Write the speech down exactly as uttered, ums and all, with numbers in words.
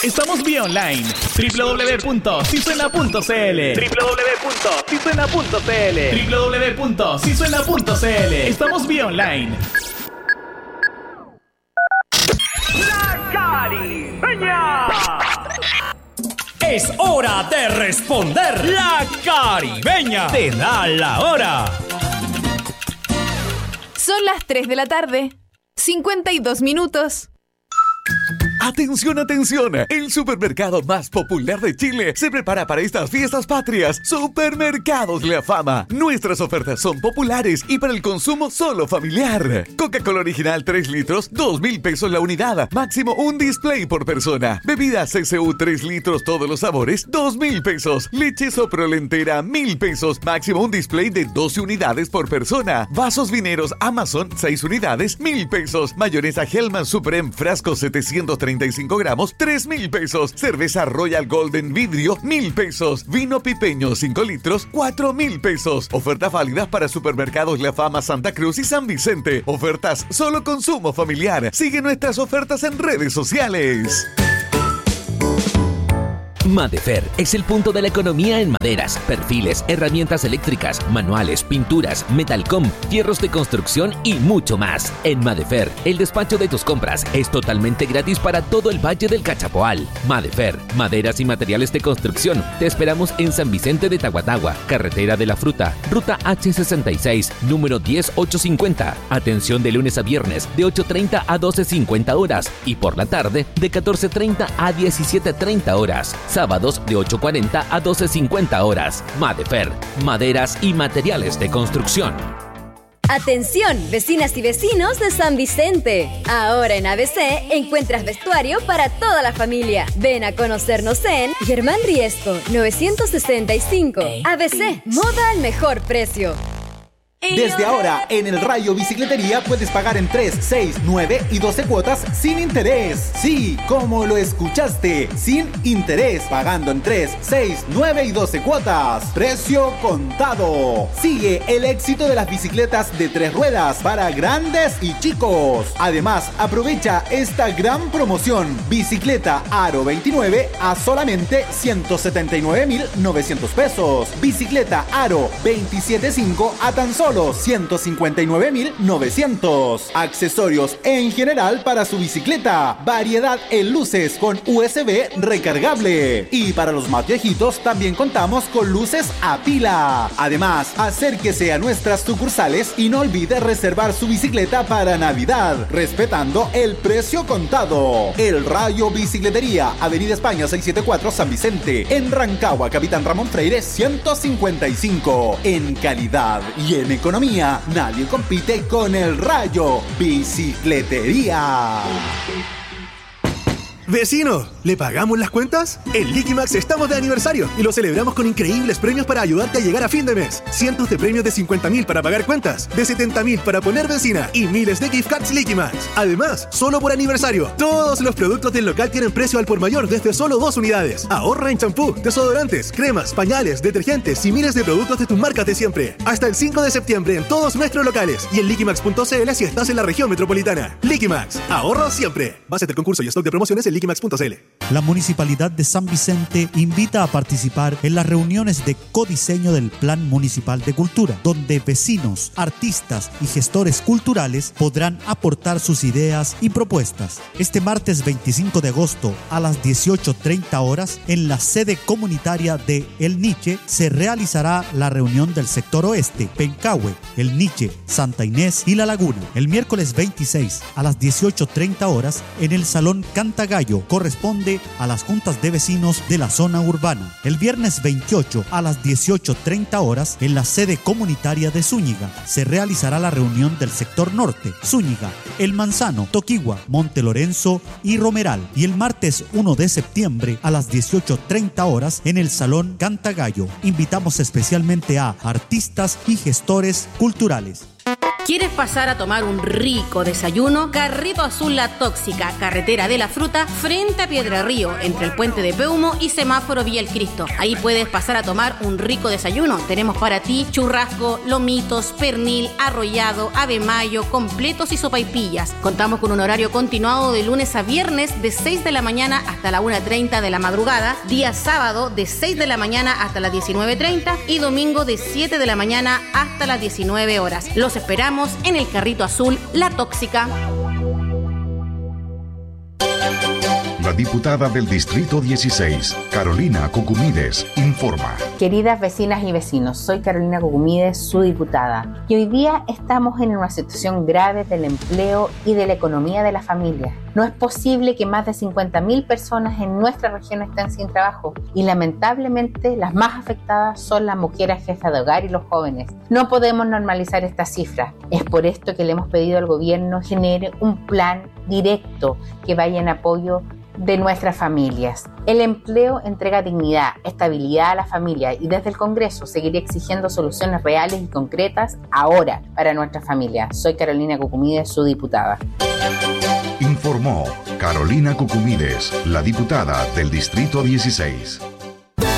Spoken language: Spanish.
Estamos vía online. doble u doble u doble u punto si suena punto c l doble u doble u doble u punto si suena punto c l doble u doble u doble u punto si suena punto c l. Estamos vía online. La Caribeña. Es hora de responder. La Caribeña te da la hora. Son las tres de la tarde, cincuenta y dos minutos. Atención, atención, el supermercado más popular de Chile se prepara para estas fiestas patrias. Supermercados La Fama. Nuestras ofertas son populares y para el consumo solo familiar. Coca-Cola original tres litros, dos mil pesos la unidad. Máximo un display por persona. Bebidas C C U tres litros todos los sabores, dos mil pesos. Leche Soprolentera, mil pesos. Máximo un display de doce unidades por persona. Vasos vineros Amazon, seis unidades, mil pesos. Mayonesa Hellman Supreme frasco setecientos treinta y cinco gramos, tres mil pesos. Cerveza Royal Golden vidrio, mil pesos. Vino pipeño cinco litros, cuatro mil pesos. Ofertas válidas para Supermercados La Fama Santa Cruz y San Vicente. Ofertas solo consumo familiar. Sigue nuestras ofertas en redes sociales. Madefer es el punto de la economía en maderas, perfiles, herramientas eléctricas, manuales, pinturas, metalcom, fierros de construcción y mucho más. En Madefer, el despacho de tus compras es totalmente gratis para todo el Valle del Cachapoal. Madefer, maderas y materiales de construcción. Te esperamos en San Vicente de Tahuatahua, Carretera de la Fruta, Ruta H sesenta y seis, número diez mil ochocientos cincuenta. Atención de lunes a viernes de ocho treinta a doce cincuenta horas y por la tarde de catorce treinta a diecisiete treinta horas. Sábados de ocho cuarenta a doce cincuenta horas. Madefer, maderas y materiales de construcción. Atención, vecinas y vecinos de San Vicente. Ahora en A B C encuentras vestuario para toda la familia. Ven a conocernos en Germán Riesco, novecientos sesenta y cinco. A B C, moda al mejor precio. Desde ahora, en el Rayo Bicicletería puedes pagar en tres, seis, nueve y doce cuotas sin interés. Sí, como lo escuchaste, sin interés, pagando en tres, seis, nueve y doce cuotas. Precio contado. Sigue el éxito de las bicicletas de tres ruedas para grandes y chicos. Además, aprovecha esta gran promoción. Bicicleta Aro veintinueve a solamente ciento setenta y nueve mil novecientos pesos. Bicicleta Aro veintisiete punto cinco a tan solo ciento cincuenta y nueve mil novecientos. Accesorios en general para su bicicleta. Variedad en luces con U S B recargable. Y para los más viejitos también contamos con luces a pila. Además, acérquese a nuestras sucursales y no olvide reservar su bicicleta para Navidad, respetando el precio contado. El Rayo Bicicletería, Avenida España seiscientos setenta y cuatro, San Vicente. En Rancagua, Capitán Ramón Freire ciento cincuenta y cinco. En calidad y en economía, nadie compite con el Rayo Bicicletería. Vecino, ¿le pagamos las cuentas? En Liquimax estamos de aniversario y lo celebramos con increíbles premios para ayudarte a llegar a fin de mes. Cientos de premios de cincuenta mil para pagar cuentas, de setenta mil para poner benzina y miles de gift cards Liquimax. Además, solo por aniversario, todos los productos del local tienen precio al por mayor desde solo dos unidades. Ahorra en champú, desodorantes, cremas, pañales, detergentes y miles de productos de tus marcas de siempre. Hasta el cinco de septiembre en todos nuestros locales y en liquimax punto c l si estás en la región metropolitana. Liquimax, ahorro siempre. Base del concurso y stock de promociones en liquimax punto c l. La Municipalidad de San Vicente invita a participar en las reuniones de codiseño del Plan Municipal de Cultura, donde vecinos, artistas y gestores culturales podrán aportar sus ideas y propuestas. Este martes veinticinco de agosto a las dieciocho treinta horas en la sede comunitaria de El Niche se realizará la reunión del sector oeste, Pencahue, El Niche, Santa Inés y La Laguna. El miércoles veintiséis a las dieciocho treinta horas en el Salón Cantagallo corresponde a las juntas de vecinos de la zona urbana. El viernes veintiocho a las dieciocho treinta horas en la sede comunitaria de Zúñiga se realizará la reunión del sector norte, Zúñiga, El Manzano, Toquigua, Monte Lorenzo y Romeral. Y el martes uno de septiembre a las dieciocho treinta horas en el Salón Cantagallo invitamos especialmente a artistas y gestores culturales. ¿Quieres pasar a tomar un rico desayuno? Carrito Azul La Tóxica, carretera de la fruta, frente a Piedra Río, entre el puente de Peumo y semáforo Villa El Cristo. Ahí puedes pasar a tomar un rico desayuno. Tenemos para ti churrasco, lomitos, pernil, arrollado, ave mayo, completos y sopaipillas. Contamos con un horario continuado de lunes a viernes de seis de la mañana hasta la una treinta de la madrugada, día sábado de seis de la mañana hasta las diecinueve treinta y domingo de siete de la mañana hasta las diecinueve horas. Los esperamos en el Carrito Azul La Tóxica. La diputada del Distrito dieciséis, Carolina Cucumides, informa. Queridas vecinas y vecinos, soy Carolina Cucumides, su diputada, y hoy día estamos en una situación grave del empleo y de la economía de las familias. No es posible que más de cincuenta mil personas en nuestra región estén sin trabajo y lamentablemente las más afectadas son las mujeres jefas de hogar y los jóvenes. No podemos normalizar estas cifras. Es por esto que le hemos pedido al gobierno genere un plan directo que vaya en apoyo de nuestras familias. El empleo entrega dignidad, estabilidad a la familia y desde el Congreso seguiré exigiendo soluciones reales y concretas ahora para nuestra familia. Soy Carolina Cucumides, su diputada. Informó Carolina Cucumides, la diputada del Distrito dieciséis.